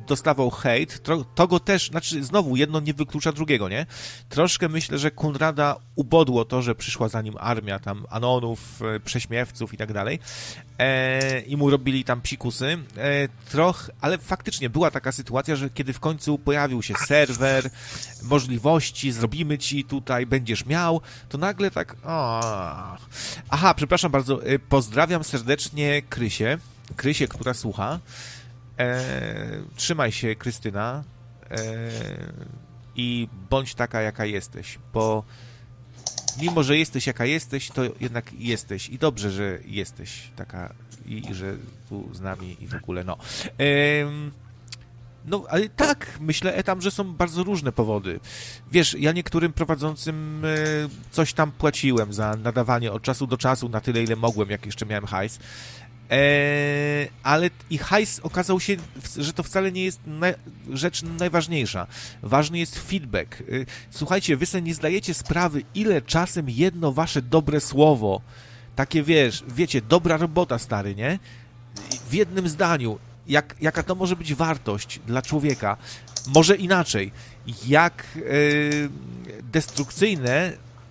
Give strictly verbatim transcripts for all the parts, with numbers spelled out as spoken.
dostawał hejt, to, to go też, znaczy znowu jedno nie wyklucza drugiego, nie? Troszkę myślę, że Konrada ubodło to, że przyszła za nim armia tam Anonów, e, prześmiewców i tak dalej e, i mu robili tam psikusy. E, troch, ale faktycznie była taka sytuacja, że kiedy w końcu pojawił się serwer, możliwości, zrobimy ci tutaj, będziesz miał, to nagle tak... O. Aha, przepraszam bardzo, e, pozdrawiam serdecznie Krysię, Krysię, która słucha. E, trzymaj się, Krystyna, e, i bądź taka, jaka jesteś, bo mimo, że jesteś, jaka jesteś, to jednak jesteś i dobrze, że jesteś taka i, i że tu z nami i w ogóle, no. E, no, ale tak, myślę tam, że są bardzo różne powody. Wiesz, ja niektórym prowadzącym e, coś tam płaciłem za nadawanie od czasu do czasu na tyle, ile mogłem, jak jeszcze miałem hajs. Eee, ale i hajs okazał się, że to wcale nie jest na, rzecz najważniejsza. Ważny jest feedback. Eee, słuchajcie, wy sobie nie zdajecie sprawy, ile czasem jedno wasze dobre słowo, takie wiesz, wiecie, dobra robota, stary, nie? W jednym zdaniu, jak, jaka to może być wartość dla człowieka. Może inaczej, jak e, destrukcyjne,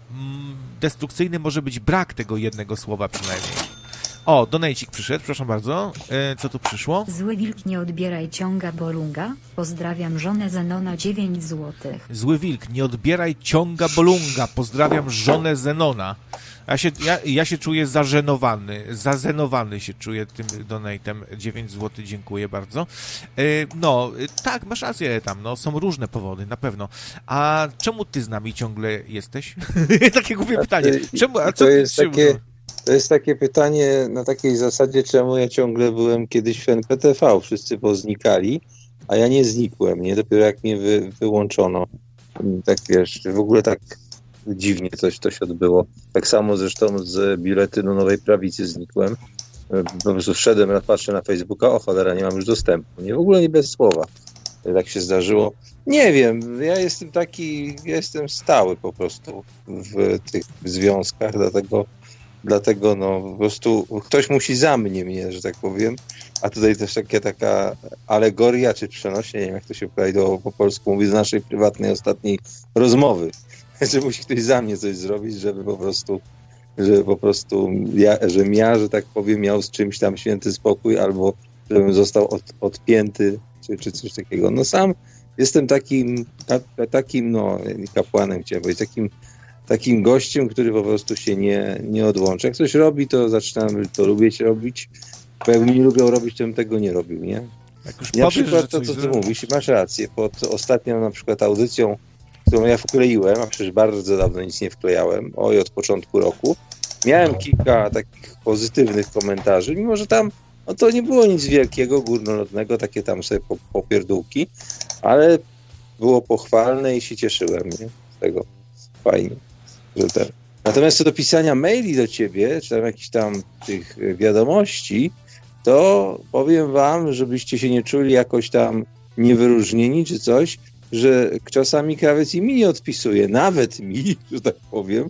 destrukcyjny może być brak tego jednego słowa przynajmniej. O, donajcik przyszedł, proszę bardzo. E, co tu przyszło? Zły wilk nie odbieraj ciąga bolunga. Pozdrawiam żonę Zenona dziewięć złotych. Zły wilk, nie odbieraj ciąga bolunga. Pozdrawiam żonę Zenona. Ja się, ja, ja się czuję zażenowany. Zazenowany się czuję tym donatem. dziewięć złotych, dziękuję bardzo. E, no, tak, masz rację tam, no, są różne powody, na pewno. A czemu ty z nami ciągle jesteś? Takie głupie pytanie. Czemu, a co to ty, jest czemu? takie... To jest takie pytanie na takiej zasadzie, czemu ja ciągle byłem kiedyś w N P T V. Wszyscy poznikali, a ja nie znikłem, nie? Dopiero jak mnie wy, wyłączono. Tak wiesz, w ogóle tak dziwnie coś to się odbyło. Tak samo zresztą z biuletynu Nowej Prawicy znikłem. Po prostu wszedłem, patrzę na Facebooka, o cholera, nie mam już dostępu. Nie, w ogóle nie bez słowa. Tak się zdarzyło. Nie wiem, ja jestem taki, ja jestem stały po prostu w tych związkach, dlatego Dlatego no po prostu ktoś musi za mnie mnie, że tak powiem. A tutaj też taka, taka alegoria, czy przenośnie, nie wiem jak to się do, po polsku mówi, z naszej prywatnej ostatniej rozmowy. Że musi ktoś za mnie coś zrobić, żeby po prostu, żeby po prostu ja, żebym ja, że tak powiem, miał z czymś tam święty spokój, albo żebym został od, odpięty, czy, czy coś takiego. No sam jestem takim, takim no kapłanem, chciałem powiedzieć, takim takim gościem, który po prostu się nie, nie odłącza. Jak coś robi, to zaczynam to lubić robić. Bo jakbym nie lubiał robić, to bym tego nie robił, nie? Jak już na powiesz, przykład to, co ty zrobi... mówisz, masz rację. Pod ostatnią na przykład audycją, którą ja wkleiłem, a przecież bardzo dawno nic nie wklejałem, oj, od początku roku, miałem kilka takich pozytywnych komentarzy, mimo że tam no to nie było nic wielkiego, górnolotnego, takie tam sobie popierdółki, ale było pochwalne i się cieszyłem, nie? Z tego. Fajnie. Że ten. Natomiast co do pisania maili do ciebie, czy tam jakichś tam tych wiadomości, to powiem wam, żebyście się nie czuli jakoś tam niewyróżnieni czy coś, że czasami krawiec i mi nie odpisuje, nawet mi, że tak powiem,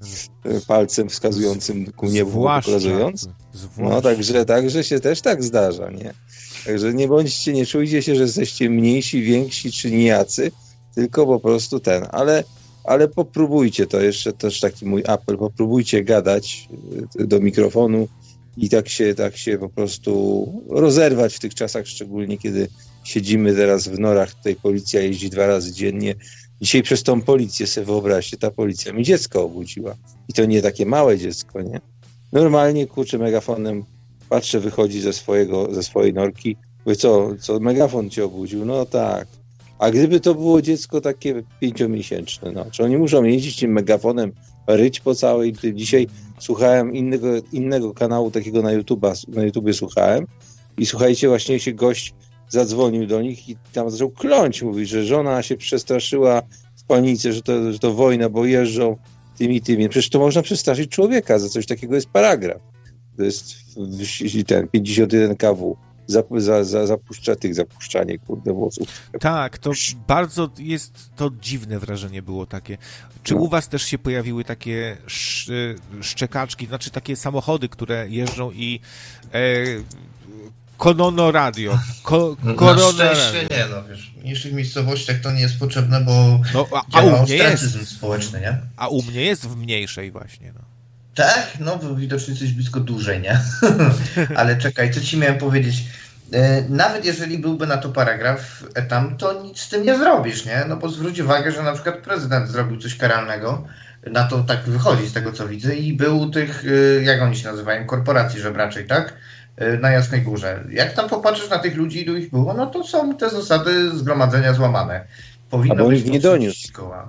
palcem wskazującym ku niebu pokazując. No także, także się też tak zdarza, nie? Także nie bądźcie, nie czujcie się, że jesteście mniejsi, więksi czy nijacy, tylko po prostu ten, ale ale popróbujcie, to jeszcze też taki mój apel, popróbujcie gadać do mikrofonu i tak się, tak się po prostu rozerwać w tych czasach, szczególnie kiedy siedzimy teraz w norach, tutaj policja jeździ dwa razy dziennie. Dzisiaj przez tą policję, sobie wyobraźcie, ta policja mi dziecko obudziła. I to nie takie małe dziecko, nie? Normalnie, kurczę, megafonem patrzę, wychodzi ze swojego, ze swojej norki, mówię, co, co, megafon cię obudził? No tak. A gdyby to było dziecko takie pięciomiesięczne, no, czy oni muszą jeździć tym megafonem, ryć po całej... Dzisiaj słuchałem innego, innego kanału takiego na YouTube'a, na YouTubie słuchałem i słuchajcie, właśnie się gość zadzwonił do nich i tam zaczął kląć, mówi, że żona się przestraszyła w panice, że to, że to wojna, bo jeżdżą tymi, tymi. Przecież to można przestraszyć człowieka, za coś takiego jest paragraf. To jest ten pięćdziesiąt jeden K W. Za, za, za, zapuszcza tych zapuszczanie, kurde, włosów. Tak, to bardzo jest, to dziwne wrażenie było takie. Czy no. u was też się pojawiły takie sz, szczekaczki, znaczy takie samochody, które jeżdżą i e, Konono Radio. Ko, Na szczęście nie, no wiesz, w mniejszych miejscowościach to nie jest potrzebne, bo no, a, a działa ostracyzm społeczny, nie? A u mnie jest w mniejszej właśnie, no. Tak? No, bo widocznie jesteś blisko dużej, nie? Ale czekaj, co ci miałem powiedzieć? Nawet jeżeli byłby na to paragraf tam, to nic z tym nie zrobisz, nie? No bo zwróć uwagę, że na przykład prezydent zrobił coś karalnego, na to tak wychodzi z tego co widzę i był tych, jak oni się nazywają, korporacji żebraczej, tak? Na Jasnej Górze. Jak tam popatrzysz na tych ludzi, ilu ich było, no to są te zasady zgromadzenia złamane. Powinno być nie doniósł.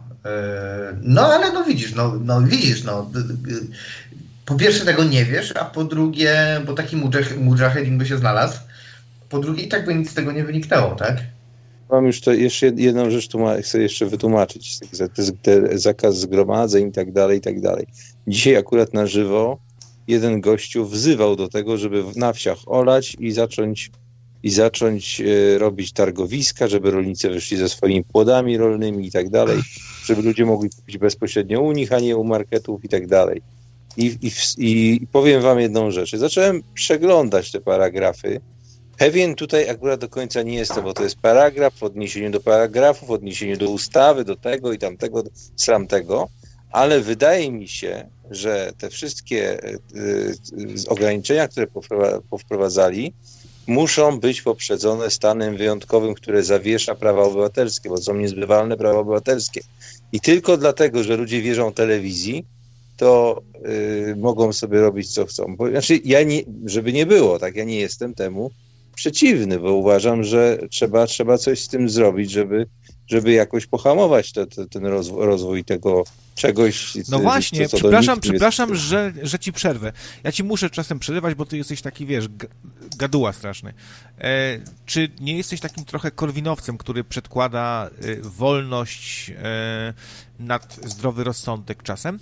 No ale no widzisz, no, no widzisz, no po pierwsze tego nie wiesz, a po drugie, bo taki mudżahedin by się znalazł, po drugie i tak by nic z tego nie wyniknęło, tak? Mam już to jeszcze jedną rzecz, tu chcę jeszcze wytłumaczyć. Te zakaz zgromadzeń i tak dalej, i tak dalej. Dzisiaj akurat na żywo jeden gościu wzywał do tego, żeby na wsiach olać i zacząć i zacząć e, robić targowiska, żeby rolnicy wyszli ze swoimi płodami rolnymi i tak dalej, żeby ludzie mogli kupić bezpośrednio u nich, a nie u marketów i tak dalej. I, i, i powiem wam jedną rzecz. Zacząłem przeglądać te paragrafy. Pewien tutaj akurat do końca nie jestem, bo to jest paragraf w odniesieniu do paragrafu, w odniesieniu do ustawy, do tego i tamtego, tamtego, ale wydaje mi się, że te wszystkie y, y, ograniczenia, które powprowadzali, muszą być poprzedzone stanem wyjątkowym, które zawiesza prawa obywatelskie, bo są niezbywalne prawa obywatelskie. I tylko dlatego, że ludzie wierzą telewizji, to y, mogą sobie robić co chcą. Bo, znaczy, ja nie, żeby nie było, tak, ja nie jestem temu przeciwny, bo uważam, że trzeba, trzeba coś z tym zrobić, żeby, żeby jakoś pohamować te, te, ten rozwój, rozwój tego czegoś. No co, właśnie, co, co przepraszam, przepraszam, że, że ci przerwę. Ja ci muszę czasem przerywać, bo ty jesteś taki, wiesz, gaduła straszny. E, czy nie jesteś takim trochę korwinowcem, który przedkłada e, wolność e, nad zdrowy rozsądek czasem?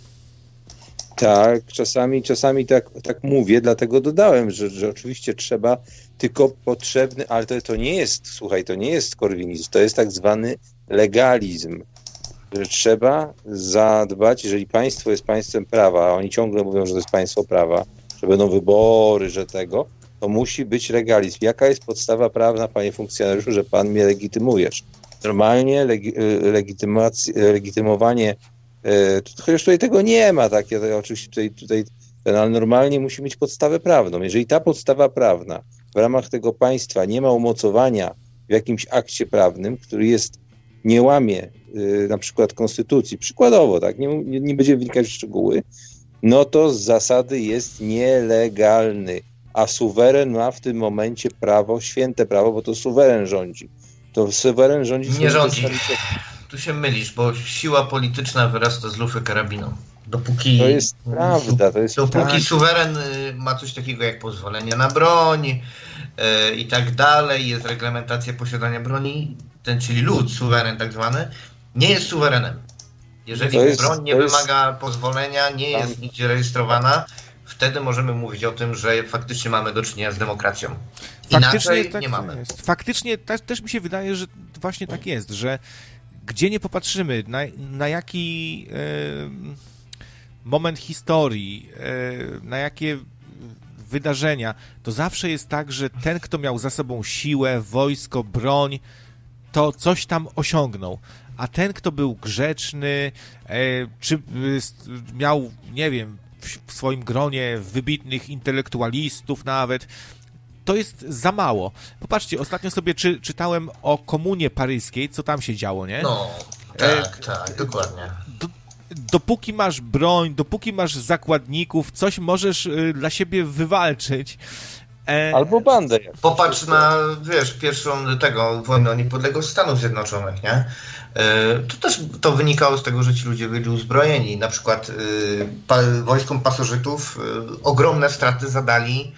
Tak, czasami, czasami tak, tak mówię, dlatego dodałem, że, że oczywiście trzeba, tylko potrzebny, ale to, to nie jest, słuchaj, to nie jest korwinizm, to jest tak zwany legalizm, że trzeba zadbać, jeżeli państwo jest państwem prawa, a oni ciągle mówią, że to jest państwo prawa, że będą wybory, że tego, to musi być legalizm. Jaka jest podstawa prawna, panie funkcjonariuszu, że pan mnie legitymujesz? Normalnie legi, legitymowanie chociaż tutaj tego nie ma, tak, ja oczywiście tutaj, tutaj ten, ale normalnie musi mieć podstawę prawną. Jeżeli ta podstawa prawna w ramach tego państwa nie ma umocowania w jakimś akcie prawnym, który jest, nie łamie y, na przykład konstytucji, przykładowo, tak, nie, nie, nie będziemy wnikać w szczegóły, no to z zasady jest nielegalny, a suweren ma w tym momencie prawo, święte prawo, bo to suweren rządzi. To suweren rządzi... Nie rządzi. Tu się mylisz, bo siła polityczna wyrasta z lufy karabinu. Dopóki, to jest prawda. To jest dopóki tak. suweren ma coś takiego jak pozwolenie na broń yy, i tak dalej, jest reglamentacja posiadania broni, ten, czyli lud, suweren tak zwany, nie jest suwerenem. Jeżeli jest, broń nie wymaga jest... pozwolenia, nie jest Tam... nigdzie rejestrowana, wtedy możemy mówić o tym, że faktycznie mamy do czynienia z demokracją. Inaczej tak nie mamy. Jest. Faktycznie też, też mi się wydaje, że właśnie tak jest, że gdzie nie popatrzymy, na, na jaki e, moment historii, e, na jakie wydarzenia, to zawsze jest tak, że ten, kto miał za sobą siłę, wojsko, broń, to coś tam osiągnął. A ten, kto był grzeczny, e, czy e, miał, nie wiem, w, w swoim gronie wybitnych intelektualistów nawet, to jest za mało. Popatrzcie, ostatnio sobie czy, czytałem o Komunie Paryskiej, co tam się działo, nie? No, tak, e, tak, dokładnie. Do, dopóki masz broń, dopóki masz zakładników, coś możesz y, dla siebie wywalczyć. E... Albo bandę. Popatrz na, wiesz, pierwszą tego wojnę o niepodległość Stanów Zjednoczonych, nie? E, to też to wynikało z tego, że ci ludzie byli uzbrojeni. Na przykład y, pa, wojskom pasożytów y, ogromne straty zadali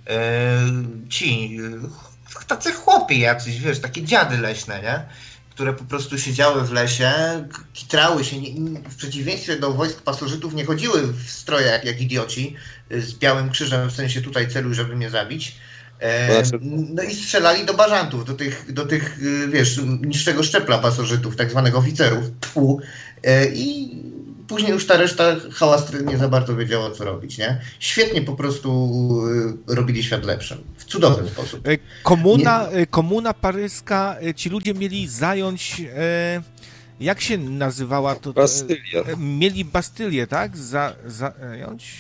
ci tacy chłopi jacyś, wiesz, takie dziady leśne, nie? Które po prostu siedziały w lesie, kitrały się, nie, w przeciwieństwie do wojsk pasożytów nie chodziły w strojach jak idioci z białym krzyżem, w sensie tutaj celuj, żeby mnie zabić. No i strzelali do bażantów, do tych, do tych, wiesz, niższego szczepla pasożytów, tak zwanych oficerów. Tfu. I później już ta reszta hałastry nie za bardzo wiedziała, co robić, nie? Świetnie po prostu y, robili świat lepszym. W cudowny sposób. Komuna, nie... komuna paryska, ci ludzie mieli zająć... E... Jak się nazywała to? Bastylia. Mieli Bastylię, tak? Za, zająć?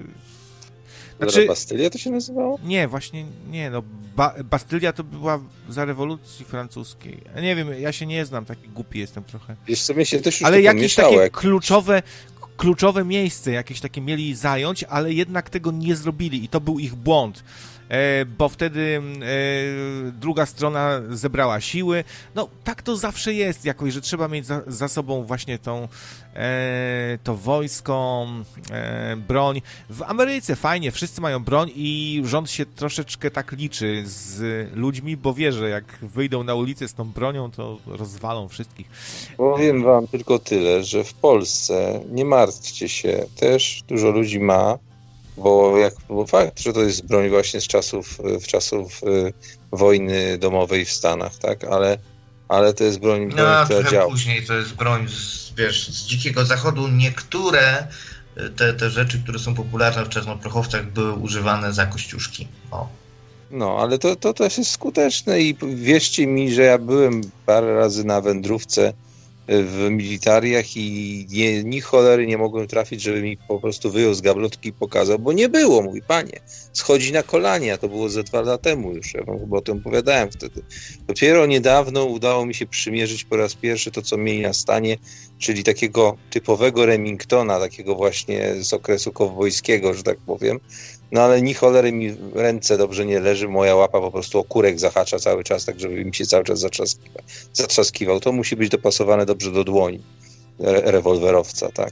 Znaczy, Bastylia to się nazywało? Nie, właśnie nie. No, ba, Bastylia to była za rewolucji francuskiej. Nie wiem, ja się nie znam, taki głupi jestem trochę. Wiesz co, mnie się też już ale jakieś takie jak... kluczowe, kluczowe miejsce, jakieś takie mieli zająć, ale jednak tego nie zrobili i to był ich błąd. E, bo wtedy e, druga strona zebrała siły. No, tak to zawsze jest jakoś, że trzeba mieć za, za sobą właśnie tą e, to wojsko, e, broń. W Ameryce fajnie, wszyscy mają broń i rząd się troszeczkę tak liczy z ludźmi, bo wie, że jak wyjdą na ulicę z tą bronią, to rozwalą wszystkich. Powiem wam tylko tyle, że w Polsce, nie martwcie się, też dużo ludzi ma, Bo, jak, bo fakt, że to jest broń właśnie z czasów, w czasów y, wojny domowej w Stanach, tak? Ale, ale to jest broń, broń no, która działa. Później to jest broń z, wiesz, z dzikiego zachodu. Niektóre te, te rzeczy, które są popularne w czarnoprochowcach, były używane za kościuszki. O. No, ale to, to też jest skuteczne i wierzcie mi, że ja byłem parę razy na wędrówce w militariach i nie, ni cholery nie mogłem trafić, żeby mi po prostu wyjął z gablotki i pokazał, bo nie było, mówi panie, schodzi na kolanie, a to było ze dwa lata temu już, ja wam chyba o tym opowiadałem wtedy. Dopiero niedawno udało mi się przymierzyć po raz pierwszy to, co mieli na stanie, czyli takiego typowego Remingtona, takiego właśnie z okresu kowbojskiego, że tak powiem. No ale ni cholery mi ręce dobrze nie leży, moja łapa po prostu o kurek zahacza cały czas, tak żeby mi się cały czas zatrzaskiwał. zatrzaskiwał. To musi być dopasowane dobrze do dłoni re- rewolwerowca, tak.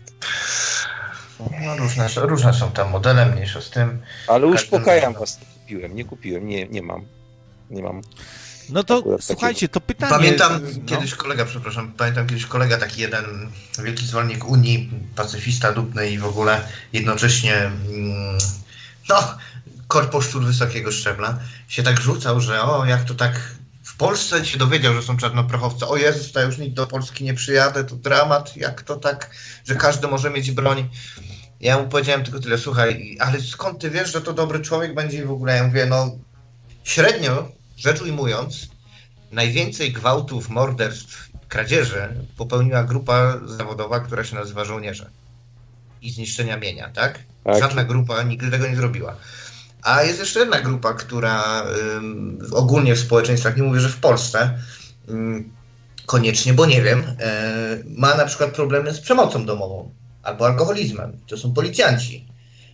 No różne, różne są tam modele, mniejsza z tym. Ale uspokajam was, nie kupiłem, nie kupiłem, nie, nie mam. Nie mam. No to słuchajcie, to pytanie... Pamiętam no. kiedyś kolega, przepraszam, pamiętam kiedyś kolega, taki jeden wielki zwolennik Unii, pacyfista, dupny i w ogóle jednocześnie mm, no, korposzczur wysokiego szczebla, się tak rzucał, że o, jak to tak w Polsce się dowiedział, że są czarnoprochowcy, o Jezus, to już nikt do Polski nie przyjadę, to dramat, jak to tak, że każdy może mieć broń. Ja mu powiedziałem tylko tyle, słuchaj, ale skąd ty wiesz, że to dobry człowiek będzie i w ogóle? Ja mówię, no średnio, rzecz ujmując, najwięcej gwałtów, morderstw, kradzieży popełniła grupa zawodowa, która się nazywa żołnierze i zniszczenia mienia, tak? tak? Żadna grupa nigdy tego nie zrobiła. A jest jeszcze jedna grupa, która ym, ogólnie w społeczeństwach, nie mówię, że w Polsce, ym, koniecznie, bo nie wiem, y, ma na przykład problemy z przemocą domową albo alkoholizmem. To są policjanci.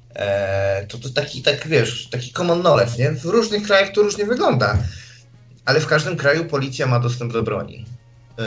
E, to to taki, tak wiesz, taki common knowledge, nie? W różnych krajach to różnie wygląda. Ale w każdym kraju policja ma dostęp do broni. Yy,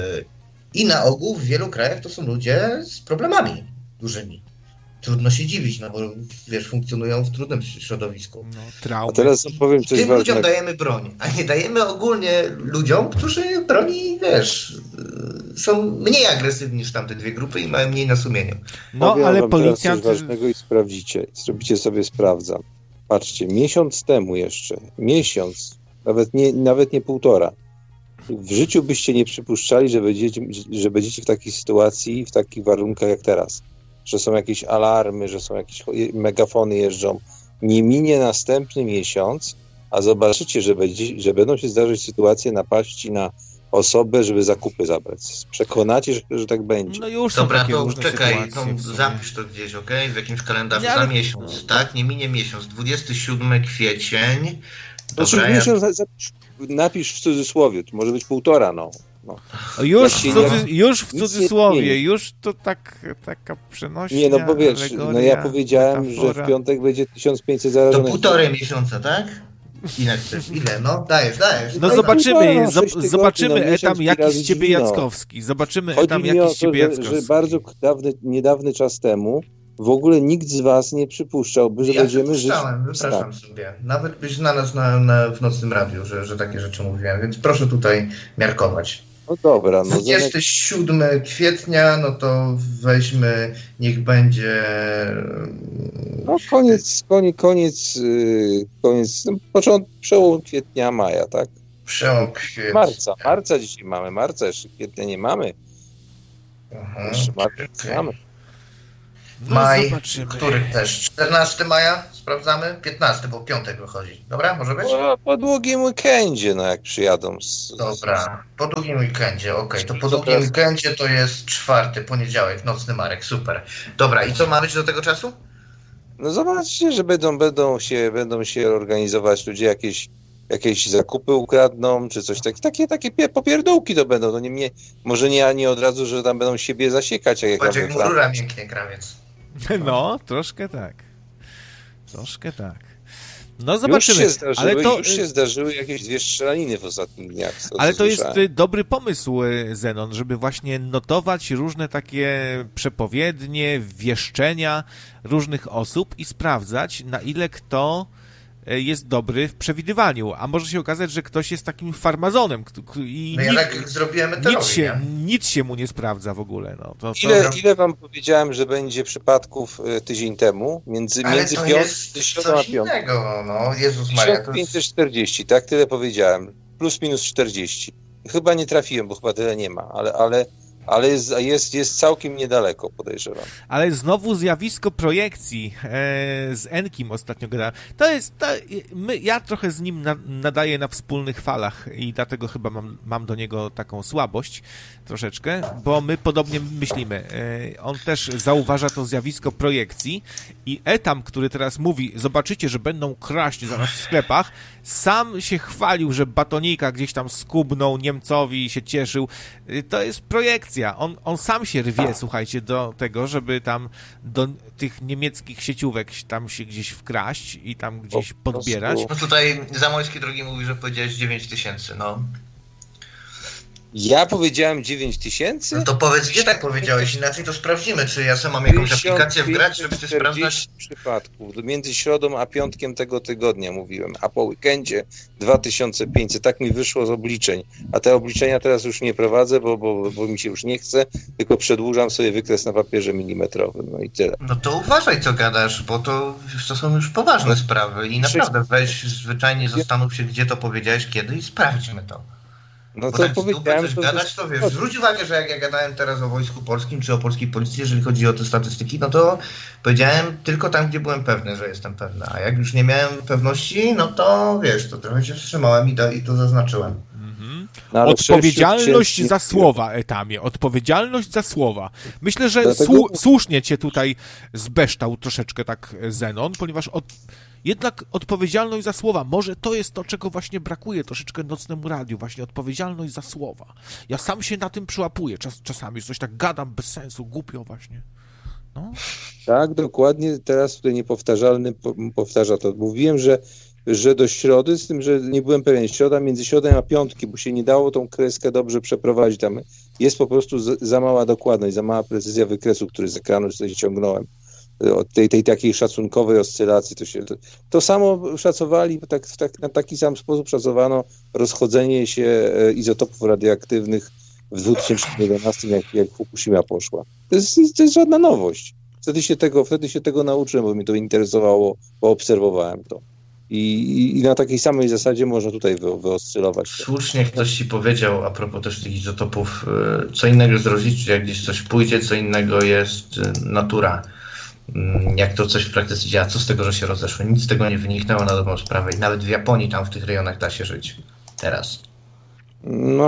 I na ogół w wielu krajach to są ludzie z problemami dużymi. Trudno się dziwić, no bo wiesz, funkcjonują w trudnym środowisku. No, a teraz powiem coś Tym ważnego. ludziom dajemy broń, a nie dajemy ogólnie ludziom, którzy broni, wiesz, są mniej agresywni niż tamte dwie grupy i mają mniej na sumieniu. No, powiem ale wam policjant... coś ważnego i sprawdzicie. Zrobicie sobie, sprawdzam. Patrzcie, miesiąc temu jeszcze, miesiąc, Nawet nie, nawet nie półtora. W życiu byście nie przypuszczali, że będziecie, że będziecie w takiej sytuacji, w takich warunkach jak teraz. Że są jakieś alarmy, że są jakieś megafony jeżdżą. Nie minie następny miesiąc, a zobaczycie, że, będzie, że będą się zdarzyć sytuacje napaści na osobę, żeby zakupy zabrać. Przekonacie, że, że tak będzie. No już Dobra, są takie to różne czekaj, sytuacje to zapisz to gdzieś, okej? Okay? W jakimś kalendarzu nie, ale... za miesiąc, no. Tak? Nie minie miesiąc. dwudziestego siódmego kwiecień. Znaczy, Dobra, miesiąc, ja... zapisz, napisz w cudzysłowie, to może być półtora, no. no. Już, w cudzy... nie, już w cudzysłowie, już to tak, taka przenośnia, nie, no bo wiesz, alegoria, no ja powiedziałem, metafora. że w piątek będzie tysiąc pięćset zarażonych. To półtorej miesiąca, tak? Ile chcesz? Ile? No, dajesz, dajesz. No no zobaczymy, no, zob- tygodni, zobaczymy no, etam jakiś z ciebie no. Jackowski. Zobaczymy Chodzi etam mi jakiś o z ciebie to, Jackowski. że, że bardzo dawny, niedawny czas temu w ogóle nikt z was nie przypuszczałby, że ja będziemy żyć... wypraszam sobie. Nawet byś znalazł na, na, w nocnym radiu, że, że takie rzeczy mówiłem, więc proszę tutaj miarkować. No dobra. No dwudziestego siódmego kwietnia, no to weźmy, niech będzie... No koniec, koniec, koniec, koniec, no, początek, przełom kwietnia, maja, tak? Przełom kwietnia. Marca, marca dzisiaj mamy, marca, jeszcze kwietnia nie mamy. Aha, jeszcze marca okay. nie mamy. No Maj, zobaczymy. który też? czternastego maja sprawdzamy? piętnastego, bo piątek wychodzi. Dobra, może być? Po, po długim weekendzie, no jak przyjadą. Z, Dobra, po długim weekendzie, okej. Okay. To po Co długim teraz? weekendzie to jest czwarty, poniedziałek, nocny Marek, super. Dobra, i co ma być do tego czasu? No zobaczcie, że będą, będą, się, będą się organizować ludzie, jakieś, jakieś zakupy ukradną, czy coś tak, takie, takie pie- popierdółki to będą. No nie, nie, może nie, nie od razu, że tam będą siebie zasiekać. Jak Patrz, tam jak we Francji. murura mięknie, krawiec. No, troszkę tak. Troszkę tak. No Już zobaczymy. się, zdarzyły, ale to, już się zdarzyły jakieś dwie strzelaniny w ostatnich dniach. To, ale co to jest słyszałem. y, dobry pomysł, y, Zenon, żeby właśnie notować różne takie przepowiednie, wieszczenia różnych osób i sprawdzać, na ile kto y, jest dobry w przewidywaniu. A może się okazać, że ktoś jest takim farmazonem k- k- i No ja nic, tak zrobiłem nic, meteorowi, się, nie? nic się mu nie sprawdza w ogóle. No, to, to... Ile, ile wam powiedziałem, że będzie przypadków y, tydzień temu? Między, Ale między to piątym jest środą a coś piątym. innego, no. Jezus Maria, tysiąc to pięćset jest... czterdzieści, tak? Tyle powiedziałem. Plus minus czterdzieści. Chyba nie trafiłem, bo chyba tyle nie ma, ale, ale, ale jest, jest, jest całkiem niedaleko, podejrzewam. Ale znowu zjawisko projekcji e, z Enkim ostatnio gadałem. To jest, to, my, ja trochę z nim na, nadaję na wspólnych falach i dlatego chyba mam, mam do niego taką słabość troszeczkę, bo my podobnie myślimy. E, on też zauważa to zjawisko projekcji i Etam, który teraz mówi, zobaczycie, że będą kraść zaraz w sklepach, sam się chwalił, że batonika gdzieś tam skubnął Niemcowi i się cieszył. E, to jest projekcja. On, on sam się rwie, słuchajcie, do tego, żeby tam do tych niemieckich sieciówek tam się gdzieś wkraść i tam gdzieś Po podbierać. prostu- No tutaj Zamojski drogi mówi, że powiedziałeś dziewięć tysięcy, no. Ja powiedziałem dziewięć tysięcy? No to powiedz, gdzie tak powiedziałeś, inaczej to sprawdzimy, czy ja sam mam jakąś aplikację wgrać, żeby coś sprawdzać. przypadków. Między środą a piątkiem tego tygodnia mówiłem, a po weekendzie dwa tysiące pięćset. Tak mi wyszło z obliczeń. A te obliczenia teraz już nie prowadzę, bo, bo, bo mi się już nie chce, tylko przedłużam sobie wykres na papierze milimetrowym. No i tyle. No to uważaj, co gadasz, bo to, to są już poważne sprawy i naprawdę weź zwyczajnie zastanów się, gdzie to powiedziałeś, kiedy i sprawdźmy to. No Bo to tak z dupy powiedziałem, coś to gadać, to wiesz, zwróć uwagę, że jak ja gadałem teraz o Wojsku Polskim, czy o polskiej policji, jeżeli chodzi o te statystyki, no to powiedziałem tylko tam, gdzie byłem pewny, że jestem pewny, a jak już nie miałem pewności, no to wiesz, to trochę się wstrzymałem i to, i to zaznaczyłem. No, ale Odpowiedzialność sześciu za tysięcy- słowa, Etamie. Odpowiedzialność za słowa. Myślę, że Dlatego- słu- słusznie cię tutaj zbeształ troszeczkę tak Zenon, ponieważ od... jednak odpowiedzialność za słowa. Może to jest to, czego właśnie brakuje troszeczkę nocnemu radiu. Właśnie odpowiedzialność za słowa. Ja sam się na tym przyłapuję. Czas, czasami coś tak gadam bez sensu, głupio właśnie. No. Tak, dokładnie. Teraz tutaj niepowtarzalny po- powtarza to. Mówiłem, że, że do środy, z tym, że nie byłem pewien, środa między środą a piątkiem, bo się nie dało tą kreskę dobrze przeprowadzić. Tam jest po prostu za, za mała dokładność, za mała precyzja wykresu, który z ekranu sobie ściągnąłem. Od tej, tej takiej szacunkowej oscylacji. To, się, to, to samo szacowali, tak, w tak, na taki sam sposób szacowano rozchodzenie się e, izotopów radioaktywnych w dwa tysiące jedenastym, jak, jak Fukushima poszła. To jest, to jest żadna nowość. Wtedy się, tego, wtedy się tego nauczyłem, bo mnie to interesowało, bo obserwowałem to. I, i, i na takiej samej zasadzie można tutaj wy, wyoscylować. Słusznie ktoś ci powiedział, a propos też tych izotopów, y, co innego jest rozliczyć, jak gdzieś coś pójdzie, co innego jest y, natura. Mm, Jak to coś w praktyce działa, co z tego, że się rozeszło? Nic z tego nie wyniknęło na dobrą sprawę i nawet w Japonii tam w tych rejonach da się żyć. Teraz. No,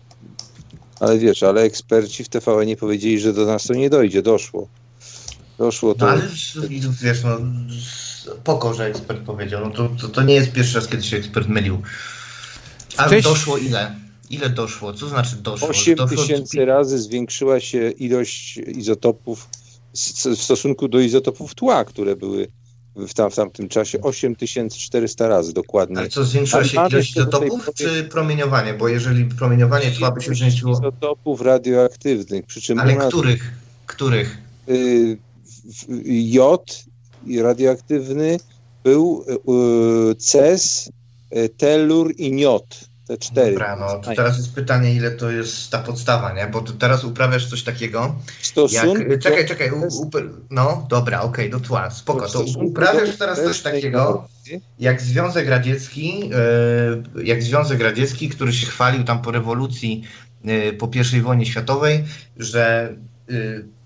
ale wiesz, ale eksperci w T V N nie powiedzieli, że do nas to nie dojdzie. Doszło. Doszło to. No ale wiesz, no poko, że ekspert powiedział. No to, to, to nie jest pierwszy raz, kiedy się ekspert mylił. Ale Wcześniej- doszło ile? Ile doszło? Co znaczy doszło? osiem Doszło- tysięcy razy zwiększyła się ilość izotopów s- w stosunku do izotopów tła, które były w, tam, w tamtym czasie. osiem tysięcy czterysta razy dokładnie. Ale co, zwiększyła się Ale ilość mamy tutaj izotopów, powiem- czy promieniowanie? Bo jeżeli promieniowanie tła by się Ilość zwiększyło... izotopów radioaktywnych, przy czym Ale u nas, których? Których? y, w- w- jod i radioaktywny był y, ces, y, telur i niot. Te cztery. Dobra, no to teraz jest pytanie, ile to jest ta podstawa, nie? Bo ty teraz uprawiasz coś takiego, W stosunku jak... Czekaj, do- czekaj, u, u, no dobra, okej, do tła, spoko. w To stosunku uprawiasz do teraz coś obecnej takiego, generacji. jak Związek Radziecki, e, jak Związek Radziecki, który się chwalił tam po rewolucji, e, po pierwszej wojnie światowej, że e,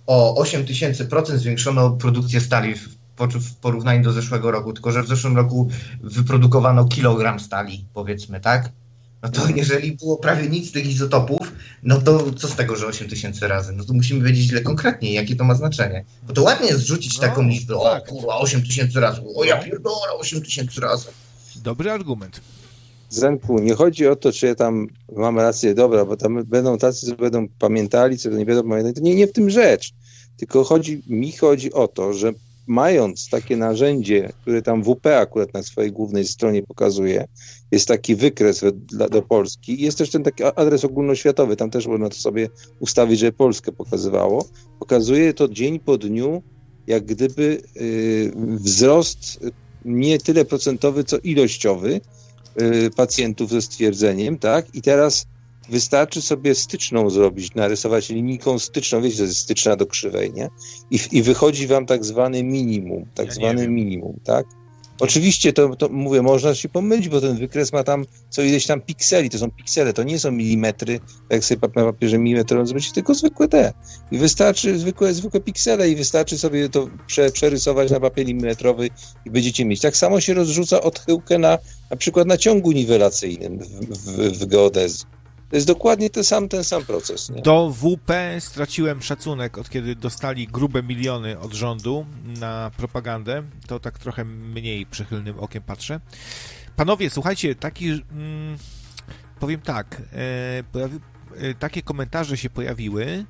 o osiem tysięcy procent zwiększono produkcję stali w, w porównaniu do zeszłego roku, tylko że w zeszłym roku wyprodukowano kilogram stali, powiedzmy, tak? No to jeżeli było prawie nic z tych izotopów, no to co z tego, że osiem tysięcy razy? No to musimy wiedzieć ile konkretnie, jakie to ma znaczenie. Bo to ładnie jest rzucić no, taką liczbę, o kurwa, osiem tysięcy razy, o ja pierdolę, osiem tysięcy razy. Dobry argument. Zenku, nie chodzi o to, czy ja tam mam rację, dobra, bo tam będą tacy, co będą pamiętali, co nie będą pamiętali, to nie, nie w tym rzecz. Tylko chodzi, mi chodzi o to, że mając takie narzędzie, które tam W P akurat na swojej głównej stronie pokazuje, jest taki wykres dla, do Polski, jest też ten taki adres ogólnoświatowy, tam też można to sobie ustawić, żeby Polskę pokazywało. Pokazuje to dzień po dniu, jak gdyby yy, wzrost nie tyle procentowy, co ilościowy yy, pacjentów ze stwierdzeniem, tak? I teraz wystarczy sobie styczną zrobić, narysować linijką styczną, wiecie, to jest styczna do krzywej, nie? I, i wychodzi wam tak zwany minimum, tak ja zwany minimum, tak? Oczywiście to, to mówię, można się pomylić, bo ten wykres ma tam co ileś tam pikseli, to są piksele, to nie są milimetry, tak jak sobie na papierze milimetr zrobić, tylko zwykłe te. I wystarczy, zwykłe, zwykłe piksele i wystarczy sobie to prze, przerysować na papier milimetrowy i będziecie mieć. Tak samo się rozrzuca odchyłkę na, na przykład na ciągu niwelacyjnym w, w, w geodezji. To jest dokładnie ten sam, ten sam proces. Nie? Do W P straciłem szacunek, od kiedy dostali grube miliony od rządu na propagandę. To tak trochę mniej przychylnym okiem patrzę. Panowie, słuchajcie, taki, mm, powiem tak, e, pojawi, e, takie komentarze się pojawiły,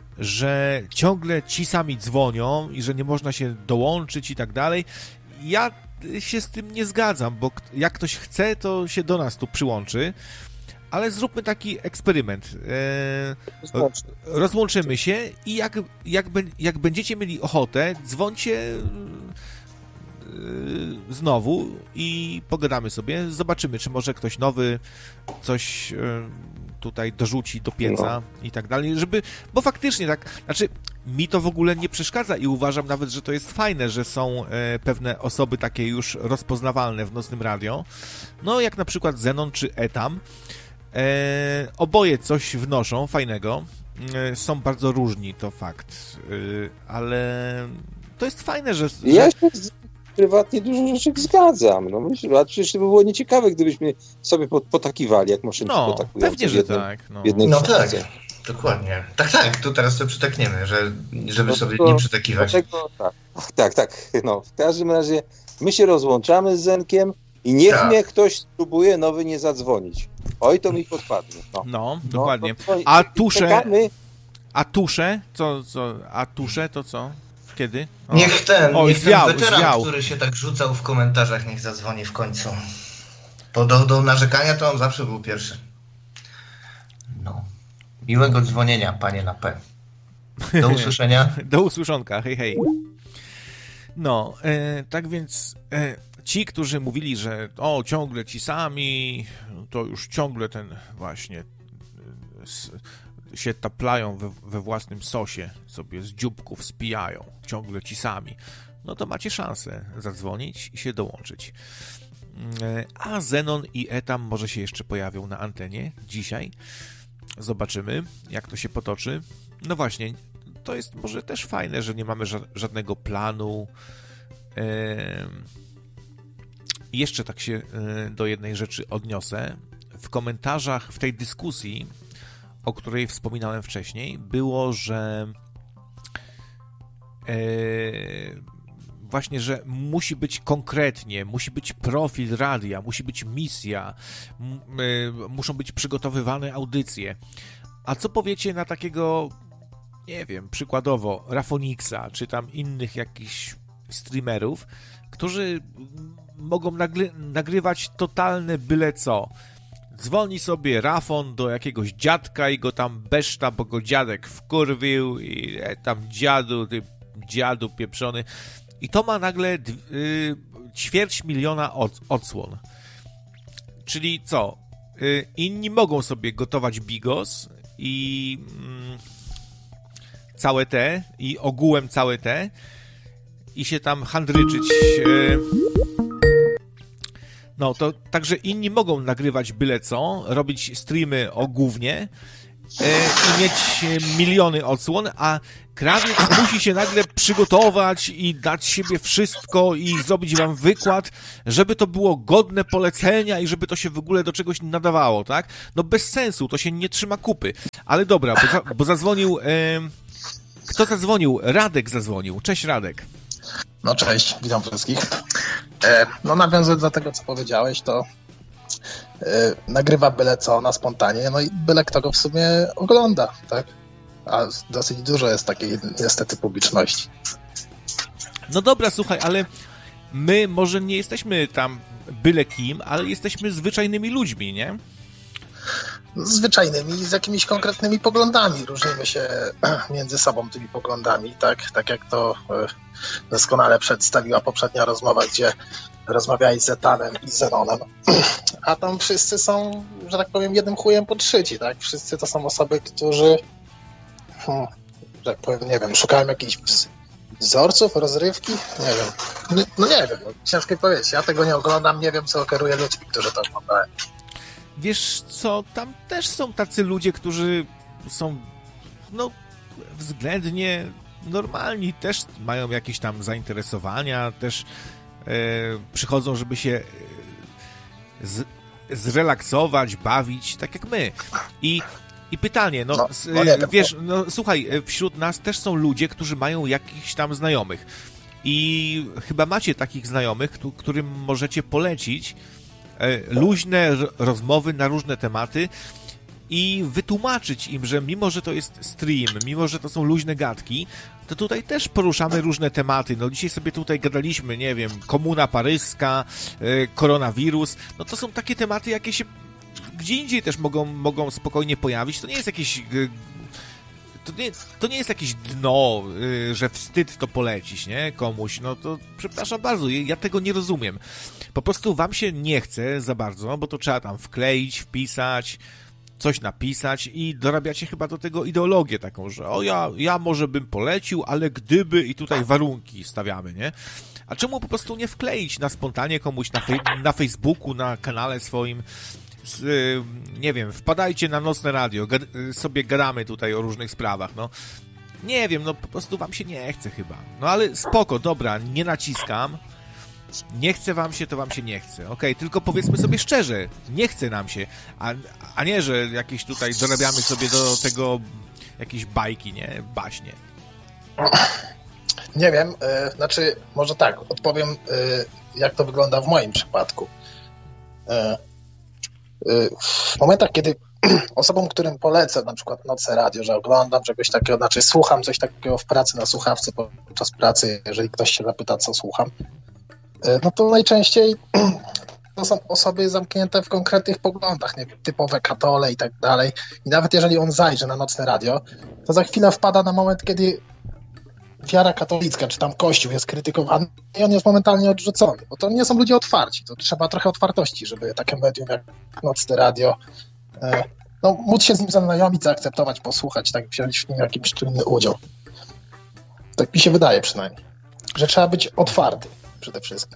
że ciągle ci sami dzwonią i że nie można się dołączyć i tak dalej. Ja się z tym nie zgadzam, bo jak ktoś chce, to się do nas tu przyłączy. Ale zróbmy taki eksperyment. E, rozłączymy się i jak, jak, jak będziecie mieli ochotę, dzwońcie e, znowu i pogadamy sobie. Zobaczymy, czy może ktoś nowy coś e, tutaj dorzuci do pieca no. i tak dalej, żeby, bo faktycznie tak, znaczy mi to w ogóle nie przeszkadza i uważam nawet, że to jest fajne, że są e, pewne osoby takie już rozpoznawalne w Nocnym Radio, no jak na przykład Zenon czy Etam. E, oboje coś wnoszą fajnego, e, są bardzo różni, to fakt, e, ale to jest fajne, że... że... Ja się z... prywatnie dużo rzeczy zgadzam, no myślę, a przecież to by było nieciekawe, gdybyśmy sobie potakiwali, jak maszyny no, potakują. Pewnie, że jednym, tak. No, no tak, dokładnie. Tak, tak, tu teraz sobie przytakniemy, że, żeby no sobie to, nie przytakiwać. Dlatego, tak, tak, tak, no w każdym razie my się rozłączamy z Zenkiem i niech tak. mnie ktoś spróbuje nowy nie zadzwonić. Oj, to mi podpadnie. No, no dokładnie. No, to, a tusze, a tusze, co, co, a tusze to co? Kiedy? O. Niech ten, o, niech zwiał, ten weteran, zwiał. który się tak rzucał w komentarzach, niech zadzwoni w końcu. Bo do, do narzekania to on zawsze był pierwszy. No. Miłego dzwonienia, panie na P. Do usłyszenia. Do usłyszonka, hej, hej. No, e, tak więc e, ci, którzy mówili, że o, ciągle ci sami, to już ciągle ten właśnie s, się taplają we, we własnym sosie, sobie z dzióbków spijają, ciągle ci sami, no to macie szansę zadzwonić i się dołączyć. E, a Zenon i Etam może się jeszcze pojawią na antenie dzisiaj. Zobaczymy, jak to się potoczy. No właśnie, to jest może też fajne, że nie mamy ża- żadnego planu. Eee, jeszcze tak się e, do jednej rzeczy odniosę. W komentarzach, w tej dyskusji, o której wspominałem wcześniej, było, że e, właśnie, że musi być konkretnie, musi być profil radia, musi być misja, m, e, muszą być przygotowywane audycje. A co powiecie na takiego, nie wiem, przykładowo Rafoniksa, czy tam innych jakichś streamerów, którzy mogą nagry- nagrywać totalne byle co. Dzwoni sobie Rafon do jakiegoś dziadka i go tam beszta, bo go dziadek wkurwił i e, tam dziadu, ty dziadu pieprzony. I to ma nagle d- y, ćwierć miliona od- odsłon. Czyli co? Y, inni mogą sobie gotować bigos i mm, całe te, i ogółem całe te, i się tam handryczyć. Y, no, to także inni mogą nagrywać byle co, robić streamy o gównie i mieć miliony odsłon, a krawiec musi się nagle przygotować i dać siebie wszystko i zrobić wam wykład, żeby to było godne polecenia i żeby to się w ogóle do czegoś nadawało, tak? No bez sensu, to się nie trzyma kupy. Ale dobra, bo, za, bo zadzwonił... E, kto zadzwonił? Radek zadzwonił. Cześć, Radek. No cześć, witam wszystkich. E, no nawiązując do tego, co powiedziałeś, to e, nagrywa byle co na spontanie, no i byle kto go w sumie ogląda, tak? A dosyć dużo jest takiej niestety publiczności. No dobra, słuchaj, ale my może nie jesteśmy tam byle kim, ale jesteśmy zwyczajnymi ludźmi, nie? Zwyczajnymi, z jakimiś konkretnymi poglądami. Różnimy się między sobą tymi poglądami, tak, tak jak to doskonale przedstawiła poprzednia rozmowa, gdzie rozmawiali z Etanem i Zenonem. A tam wszyscy są, że tak powiem, jednym chujem podszyci, tak? Wszyscy to są osoby, którzy hmm, że tak powiem, nie wiem, szukają jakichś wzorców, rozrywki, nie wiem. No nie wiem, no, ciężko powiedzieć. Ja tego nie oglądam, nie wiem, co kieruje ludźmi, którzy to oglądają. Wiesz co, tam też są tacy ludzie, którzy są, no, względnie normalni, też mają jakieś tam zainteresowania, też e, przychodzą, żeby się z, zrelaksować, bawić, tak jak my. I, i pytanie, no, no, no nie, wiesz, no słuchaj, wśród nas też są ludzie, którzy mają jakichś tam znajomych. I chyba macie takich znajomych, którym możecie polecić luźne rozmowy na różne tematy i wytłumaczyć im, że mimo, że to jest stream, mimo, że to są luźne gadki, to tutaj też poruszamy różne tematy. No dzisiaj sobie tutaj gadaliśmy, nie wiem, komuna paryska, koronawirus, no to są takie tematy, jakie się gdzie indziej też mogą, mogą spokojnie pojawić. To nie jest jakieś to nie, to nie jest jakieś dno, że wstyd to polecić, nie? Komuś, no to przepraszam bardzo, ja tego nie rozumiem. Po prostu wam się nie chce za bardzo, bo to trzeba tam wkleić, wpisać, coś napisać i dorabiacie chyba do tego ideologię taką, że o ja, ja może bym polecił, ale gdyby i tutaj warunki stawiamy, nie? A czemu po prostu nie wkleić na spontanie komuś na, fej- na Facebooku, na kanale swoim, z, nie wiem, wpadajcie na Nocne Radio, gad- sobie gadamy tutaj o różnych sprawach, no. Nie wiem, no po prostu wam się nie chce chyba. No ale spoko, dobra, nie naciskam. Nie chce wam się, to wam się nie chce. Okej, okay, tylko powiedzmy sobie szczerze, nie chce nam się, a, a nie, że jakieś tutaj dorabiamy sobie do tego jakieś bajki, nie? Baśnie. Nie wiem, yy, znaczy, może tak, odpowiem, yy, jak to wygląda w moim przypadku. Yy, yy, w momentach, kiedy osobom, którym polecę na przykład Nocne Radio, że oglądam czegoś takiego, znaczy słucham coś takiego w pracy na słuchawce podczas pracy, jeżeli ktoś się zapyta, co słucham, no to najczęściej to są osoby zamknięte w konkretnych poglądach, nie wiem, typowe katole i tak dalej. I nawet jeżeli on zajrzy na Nocne Radio, to za chwilę wpada na moment, kiedy wiara katolicka, czy tam Kościół jest krytykowany i on jest momentalnie odrzucony, bo to nie są ludzie otwarci, to trzeba trochę otwartości, żeby takie medium jak Nocne Radio, no, móc się z nim zaznajomić, zaakceptować, posłuchać, tak wziąć w nim jakiś czynny udział. Tak mi się wydaje przynajmniej, że trzeba być otwarty przede wszystkim.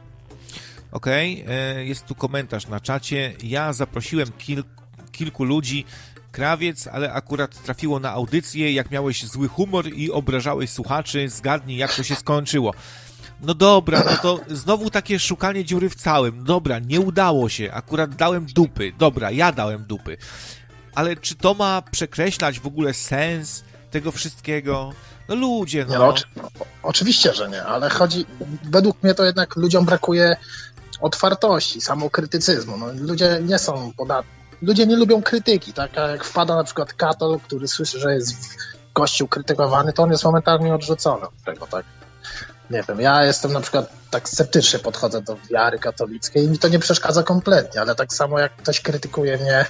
Okej, okay, jest tu komentarz na czacie. Ja zaprosiłem kil, kilku ludzi, Krawiec, ale akurat trafiło na audycję, jak miałeś zły humor i obrażałeś słuchaczy, zgadnij, jak to się skończyło. No dobra, no to znowu takie szukanie dziury w całym. Dobra, nie udało się, akurat dałem dupy. Dobra, ja dałem dupy. Ale czy to ma przekreślać w ogóle sens tego wszystkiego? No ludzie, no. Nie, no oczy- oczywiście, że nie, ale chodzi, według mnie to jednak ludziom brakuje otwartości, samokrytycyzmu. No, ludzie nie są podatni. Ludzie nie lubią krytyki, tak? A jak wpada na przykład katol, który słyszy, że jest Kościół krytykowany, to on jest momentalnie odrzucony od tego, tak? Nie wiem, ja jestem na przykład tak sceptycznie podchodzę do wiary katolickiej i mi to nie przeszkadza kompletnie, ale tak samo jak ktoś krytykuje mnie,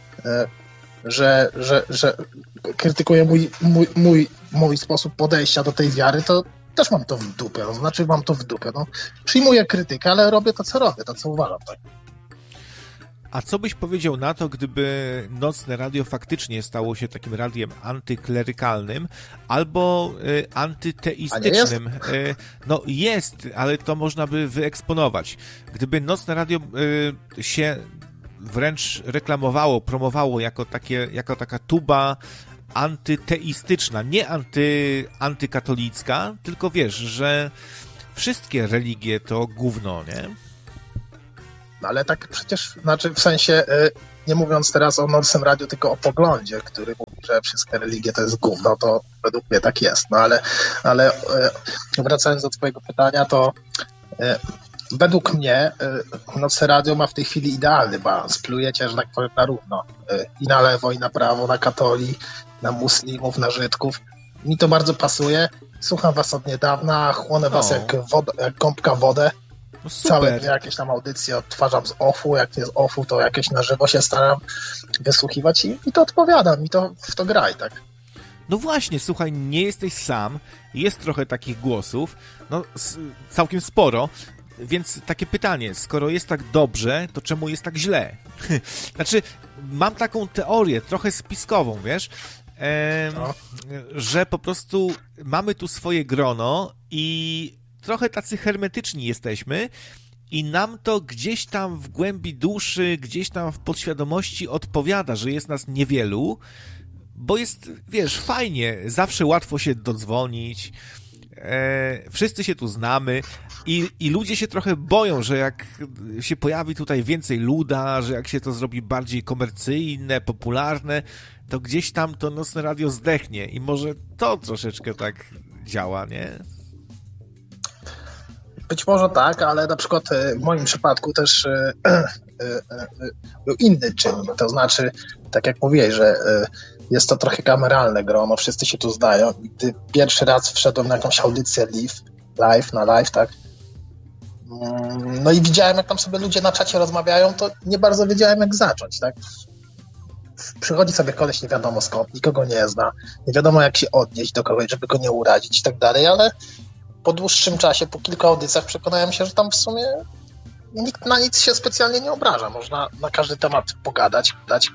że, że, że krytykuje mój, mój, mój, mój sposób podejścia do tej wiary, to też mam to w dupie, no, znaczy mam to w dupie. No. Przyjmuję krytykę, ale robię to, co robię, to, co uważam, tak? A co byś powiedział na to, gdyby Nocne Radio faktycznie stało się takim radiem antyklerykalnym albo y, antyteistycznym? Y, no jest, ale to można by wyeksponować. Gdyby Nocne Radio y, się wręcz reklamowało, promowało jako, takie, jako taka tuba antyteistyczna, nie anty, antykatolicka, tylko wiesz, że wszystkie religie to gówno, nie? No ale tak przecież, znaczy w sensie, nie mówiąc teraz o Nocnym Radiu, tylko o poglądzie, który mówi, że wszystkie religie to jest gówno, to według mnie tak jest. No ale, ale wracając do twojego pytania, to według mnie Nocne Radio ma w tej chwili idealny balans. Plujecie, że tak powiem, na równo. I na lewo, i na prawo, na katoli, na muslimów, na Żydków. Mi to bardzo pasuje. Słucham was od niedawna, chłonę was no. jak, woda, jak gąbka wodę. No Całe dwie jakieś tam audycje odtwarzam z offu, jak nie z offu, to jakieś na żywo się staram wysłuchiwać i, i to odpowiada, mi to w to graj, tak? No właśnie, słuchaj, nie jesteś sam, jest trochę takich głosów, no całkiem sporo, więc takie pytanie, skoro jest tak dobrze, to czemu jest tak źle? Znaczy, mam taką teorię, trochę spiskową, wiesz, em, no. że po prostu mamy tu swoje grono i trochę tacy hermetyczni jesteśmy i nam to gdzieś tam w głębi duszy, gdzieś tam w podświadomości odpowiada, że jest nas niewielu, bo jest, wiesz, fajnie, zawsze łatwo się dodzwonić, e, wszyscy się tu znamy i, i ludzie się trochę boją, że jak się pojawi tutaj więcej luda, że jak się to zrobi bardziej komercyjne, popularne, to gdzieś tam to Nocne Radio zdechnie i może to troszeczkę tak działa, nie? Być może tak, ale na przykład w moim przypadku też był inny czynnik, to znaczy, tak jak mówiłeś, że jest to trochę kameralne grono, wszyscy się tu znają i gdy pierwszy raz wszedłem na jakąś audycję live, live na live, tak, no i widziałem, jak tam sobie ludzie na czacie rozmawiają, to nie bardzo wiedziałem, jak zacząć, tak. Przychodzi sobie koleś nie wiadomo skąd, nikogo nie zna, nie wiadomo, jak się odnieść do kogoś, żeby go nie urazić i tak dalej, ale po dłuższym czasie, po kilku audycjach przekonałem się, że tam w sumie nikt na nic się specjalnie nie obraża. Można na każdy temat pogadać, dać.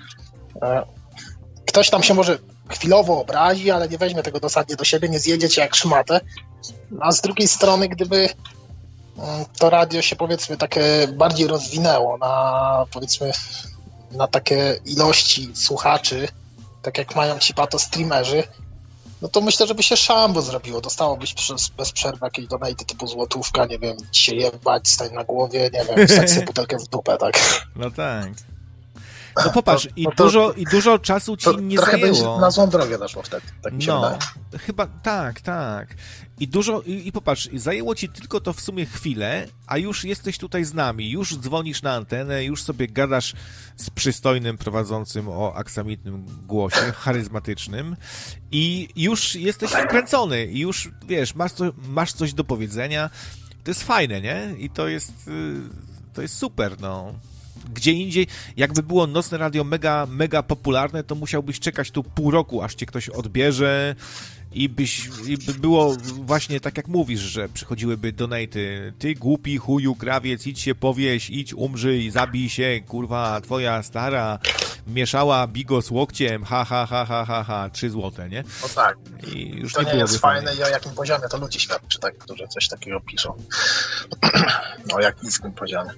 Ktoś tam się może chwilowo obrazi, ale nie weźmie tego dosadnie do siebie, nie zjedzie cię jak szmatę. A z drugiej strony, gdyby to radio się, powiedzmy, takie bardziej rozwinęło na, powiedzmy, na takie ilości słuchaczy, tak jak mają ci pato streamerzy, no to myślę, żeby się szambo zrobiło. Dostałobyś przez, bez przerwy jakieś donaty typu złotówka, nie wiem, się jebać, stań na głowie, nie wiem, wstać sobie butelkę w dupę, tak? No tak. No popatrz, no, i, no to, dużo, i dużo czasu ci to nie trochę zajęło. Trochę na złą drogę zaszło wtedy, tak mi się No, wydaje. chyba tak, tak. I dużo, i, i popatrz, zajęło ci tylko to w sumie chwilę, a już jesteś tutaj z nami, już dzwonisz na antenę, już sobie gadasz z przystojnym prowadzącym o aksamitnym głosie, charyzmatycznym i już jesteś wkręcony i już, wiesz, masz, co, masz coś do powiedzenia. To jest fajne, nie? I to jest, to jest super, no. Gdzie indziej, jakby było Nocne Radio mega, mega popularne, to musiałbyś czekać tu pół roku, aż cię ktoś odbierze i byś, i by było właśnie tak jak mówisz, że przychodziłyby donaty. Ty głupi chuju, krawiec, idź się powieś, idź umrzyj, zabij się, kurwa, twoja stara mieszała bigos łokciem, ha, ha, ha, ha, ha, ha, trzy złote, nie? No tak. I już to nie, nie jest fajne fajnie. i o jakim poziomie to ludzie świadczy, tak, którzy coś takiego piszą. O jak niskim poziomie.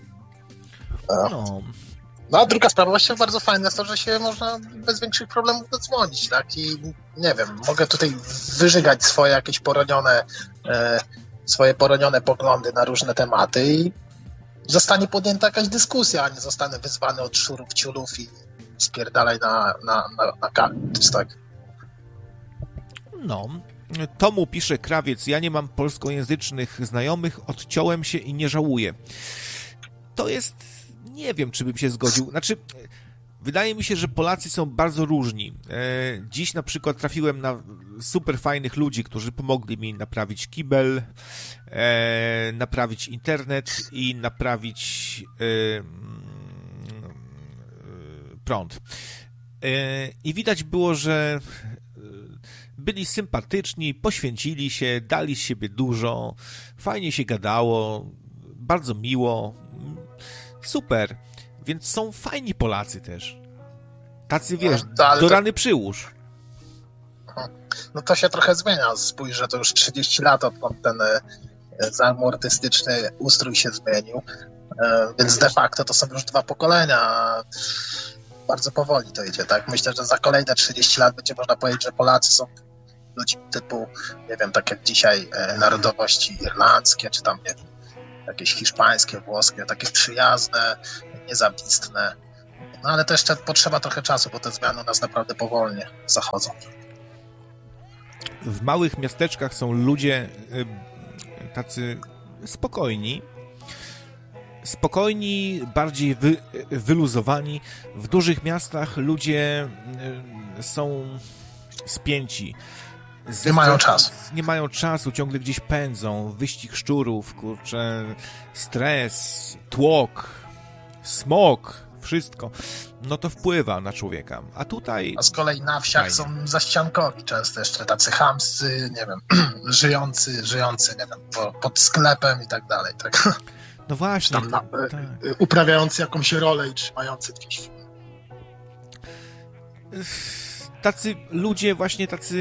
No. No a druga sprawa, właśnie bardzo fajna jest to, że się można bez większych problemów dodzwonić, tak? I nie wiem, mogę tutaj wyżygać swoje jakieś poronione, e, swoje poronione poglądy na różne tematy i zostanie podjęta jakaś dyskusja, a nie zostanę wyzwany od szurów, ciulów i spierdalaj na, na, na, na kaktus, tak? No. Tomu pisze Krawiec, ja nie mam polskojęzycznych znajomych, odciąłem się i nie żałuję. To jest... Nie wiem, czy bym się zgodził. Znaczy, wydaje mi się, że Polacy są bardzo różni. Dziś na przykład trafiłem na super fajnych ludzi, którzy pomogli mi naprawić kibel, naprawić internet i naprawić prąd. I widać było, że byli sympatyczni, poświęcili się, dali z siebie dużo, fajnie się gadało, bardzo miło. Super, więc są fajni Polacy też. Tacy, wiesz, no, do rany przyłóż. No to się trochę zmienia. Spójrz, że to już trzydzieści lat odkąd ten zamortystyczny ustrój się zmienił. Więc de facto to są już dwa pokolenia. Bardzo powoli to idzie, tak? Myślę, że za kolejne trzydzieści lat będzie można powiedzieć, że Polacy są ludźmi typu, nie wiem, tak jak dzisiaj narodowości irlandzkie, czy tam, nie wiem, jakieś hiszpańskie, włoskie, takie przyjazne, niezawistne. No ale to jeszcze potrzeba trochę czasu, bo te zmiany u nas naprawdę powolnie zachodzą. W małych miasteczkach są ludzie tacy spokojni, spokojni, bardziej wy, wyluzowani. W dużych miastach ludzie są spięci. Ze nie mają czasu. Nie mają czasu, ciągle gdzieś pędzą. Wyścig szczurów, kurczę, stres, tłok, smog, wszystko. No to wpływa na człowieka. A tutaj... A z kolei na wsiach fajnie. Są zaściankowi często jeszcze tacy chamscy, nie wiem, żyjący, żyjący, nie wiem, po, pod sklepem i tak dalej, tak? No właśnie. Tam na, tak. Uprawiający jakąś rolę i trzymający gdzieś. Tacy ludzie właśnie tacy...